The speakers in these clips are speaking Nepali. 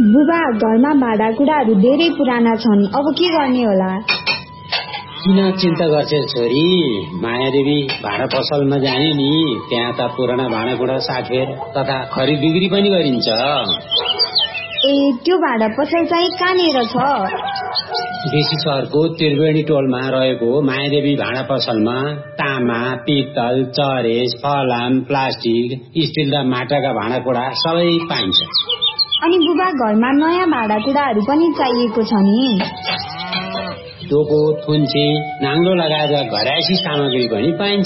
बुबा, घरमा भाँडाकुँडाहरू धेरै पुराना छन्, अब के गर्ने होला? किन चिन्ता गर्छौ छोरी? मायादेवी भाँडा पसलमा जाने नि, त्यहाँ त पुराना भाँडाकुँडा साटफेर तथा खरिद बिक्री पनि गरिन्छ। ए, त्यो भाँडा पसल चाहिँ कहाँनिर छ? बेसी सहरको त्रिवेणी टोलमा रहेको मायादेवी भाँडा पसलमा तामा, पित्तल, चरेस, फलाम, प्लास्टिक, स्टिल र माटाका भाँडाकुँडा सबै पाइन्छ। अनि बुबा, घरमा नयाँ भाँडाकुँडाहरू पनि चाहिएको छ नि? डोको, थुन्से, नाङ्लो लगाएर घरायसी सामग्री पनि पाइन्छ।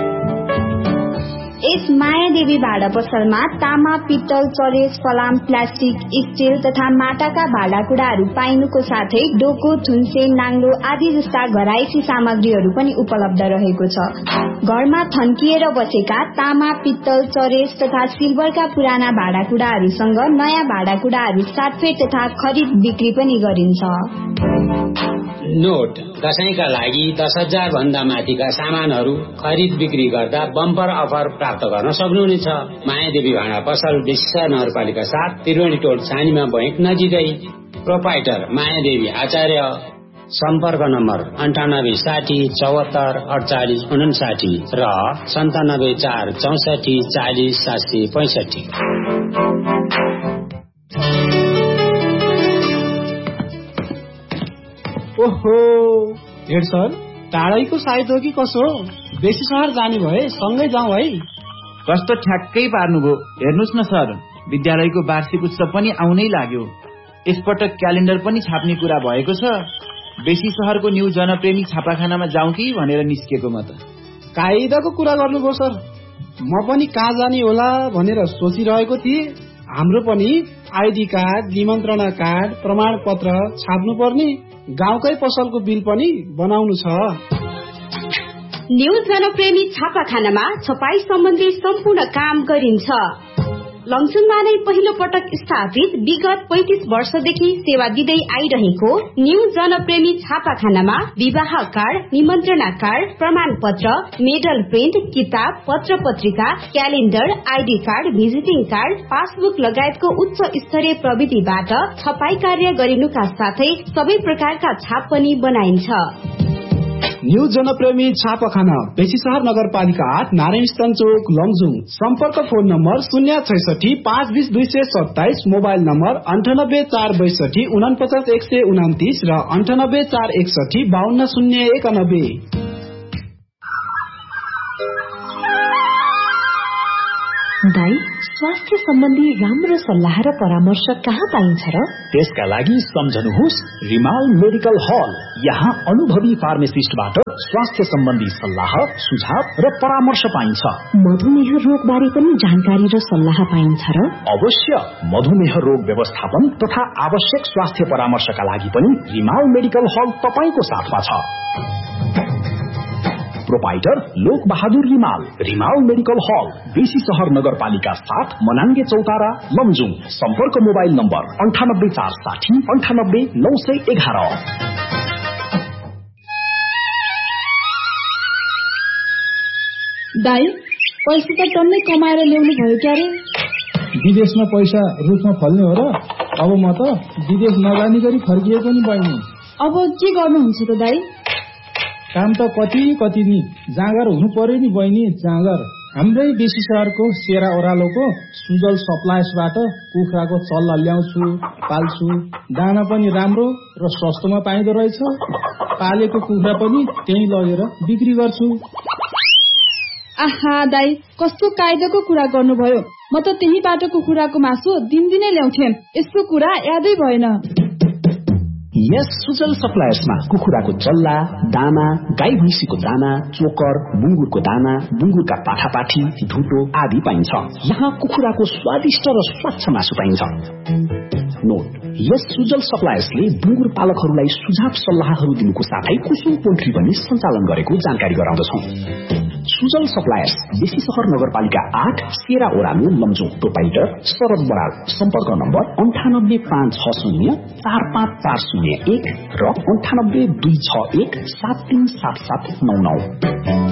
यस मायादेवी भाँडा पसलमा तामा, पित्तल, चरेस, फलाम, प्लास्टिक, स्टिल तथा माटाका भाँडाकुँडाहरू पाइनुको साथै डोको, थुन्से, नाङ्लो आदि जस्ता घरायसी सामग्रीहरू पनि उपलब्ध रहेको छ। घरमा थन्किएर बसेका तामा, पित्तल, चरेस तथा सिल्भरका पुराना भाँडाकुँडाहरूसँग नयाँ भाँडाकुँडाहरू साटफेर तथा खरिद बिक्री पनि गरिन्छ। नोट: दशैंका लागि 10,000 भन्दा माथिका सामानहरू खरिद बिक्री गर्दा बम्पर अफर प्राप्त गर्न सक्नुहुनेछ। मायादेवी भाँडा पसल बेसी नगरपालिका 7, त्रिवेणी टोल, सानीमा बैंक नजिकै। प्रोपाइटर मायादेवी आचार्य। सम्पर्क नम्बर 98 60 74 48 59 र 97 4 64 40 765। ओहो, हेड सर, टाढैको साइत हो कि कसो? बेसी सहर जाने भए सँगै जाउँ है। कस्तो ठ्याक्कै पार्नुभयो। हेर्नुहोस् न सर, विद्यालयको वार्षिक उत्सव पनि आउनै लाग्यो। यसपटक क्यालेन्डर पनि छाप्ने कुरा भएको छ। बेसी सहरको न्यू जनप्रेमी छापाखानामा जाउँ कि भनेर निस्केको म त। कायदाको कुरा गर्नुभयो सर। म पनि कहाँ जाने होला भनेर सोचिरहेको थिएँ। हाम्रो पनि आइडी कार्ड, निमन्त्रणा कार्ड, प्रमाण पत्र छाप्नु पर्ने, गाउँकै पसलको बिल पनि बनाउनु छ। न्यू जनप्रेमी छापाखानामा छपाई सम्बन्धी सम्पूर्ण काम गरिन्छ। लमजुङमा नै पहिलो पटक स्थापित विगत 35 वर्षदेखि सेवा दिँदै आइरहेको न्यू जनप्रेमी छापाखानामा विवाह कार्ड, निमन्त्रणा कार्ड, प्रमाण पत्र, मेडल प्रिन्ट, किताब, पत्र पत्रिका, calendar, ID card, visiting card, passbook लगायतको उच्च स्तरीय प्रविधिबाट छपाई कार्य गरिनुका साथै सबै प्रकारका छाप पनि बनाइन्छ। न्यू जनप्रेमी छापाखाना, बेसी सहर नगरपालिका 8, नारायण स्थान चोक, लमजुङ। सम्पर्क फोन नम्बर 066 520 227, मोबाइल नम्बर 98 462 49 129 र 98 461 52 091। दाई, स्वास्थ्य सम्बन्धी राम्रो सल्लाह र परामर्श कहाँ पाइन्छ र? त्यसका लागि सम्झनुहोस् रिमाल मेडिकल हल। यहाँ अनुभवी फार्मेसिस्टबाट स्वास्थ्य सम्बन्धी सल्लाह, सुझाव र परामर्श पाइन्छ। मधुमेह रोग बारे पनि जानकारी र सल्लाह पाइन्छ र? अवश्य। मधुमेह रोग व्यवस्थापन तथा आवश्यक स्वास्थ्य परामर्शका लागि पनि रिमाल मेडिकल हल तपाईको साथमा छ। प्रोपाइटर लोक बहादुर रिमाल। रिमाल मेडिकल हल, बेसी सहर नगरपालिका 7, मनाङ्गे चौतारा, लमजुङ। सम्पर्क मोबाइल नम्बर 98 460 98 911। दाई, पैसा त टन्नै कमाएर ल्याउनु भयो क्यारे? विदेशमा पैसा रुखमा फल्ने हो र? अब म त विदेश नजानी गरी फर्किएको नि बहिनी। अब के गर्नुहुन्छ त दाई? काम त कति नि, जाँगर हुनु पर्यो नि बहिनी, जाँगर। हाम्रै बेसी सहरको सेरा ओह्रालोको सुजल सप्लायर्सबाट कुखुराको चल्ला ल्याउँछु, पाल्छु। दाना पनि राम्रो र सस्तोमा पाइँदो रहेछ। पालेको कुखुरा पनि त्यही लगेर बिक्री गर्छु। आहा दाई, कस्तो कायदाको कुरा गर्नुभयो। म त त्यही बाटोको कुखुराको मासु दिनदिनै ल्याउँथे। यसको कुरा यादै भएन। यस सुजल सप्लायर्समा कुखुराको चल्ला, दाना, गाई भैँसीको दाना, चोकर, बुङ्गुरको दाना, बुङ्गुरका पाठापाठी, ढुटो आदि पाइन्छ। यहाँ कुखुराको स्वादिष्ट र स्वच्छ मासु पाइन्छ। नोट: यस सुजल सप्लायर्सले बुङ्गुर पालकहरूलाई सुझाव सल्लाहहरू दिनुको साथै कुसुम पोल्ट्री पनि सञ्चालन गरेको जानकारी गराउँदछौं। सुजल सप्लायर्स, बेसी सहर नगरपालिका 8, सेरा ओरालो, लमजुङ। प्रोपाइटर शरद बराल। सम्पर्क नम्बर 98 560 45401 र 98 261 737799।